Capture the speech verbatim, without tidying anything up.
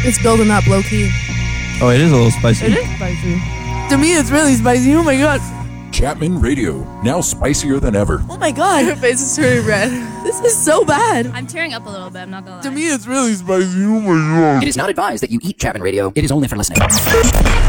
It's building up low key. Oh, it is a little spicy. It is spicy. To me, it's really spicy. Oh my god. Chapman Radio, now spicier than ever. Oh my god. Your face is turning red. This is so bad. I'm tearing up a little bit, I'm not gonna lie. To me, it's really spicy. Oh my god. It is not advised that you eat Chapman Radio. It is only for listening.